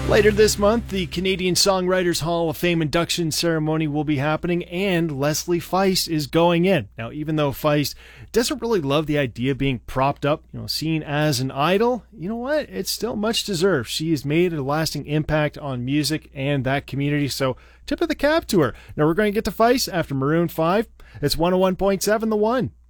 Later this month, the Canadian Songwriters Hall of Fame induction ceremony will be happening, and Leslie Feist is going in. Now, even though Feist doesn't really love the idea of being propped up, seen as an idol, you know what? It's still much deserved. She has made a lasting impact on music and that community, so tip of the cap to her. Now, we're going to get to Feist after Maroon 5. It's 101.7 The One.